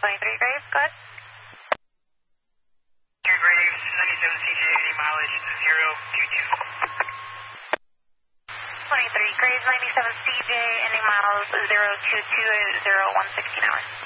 23 Graves, go ahead. 2 Graves, 97 CJ, any mileage, 022. 23 Graves, 97 CJ, ending miles 022 at 0116 hours.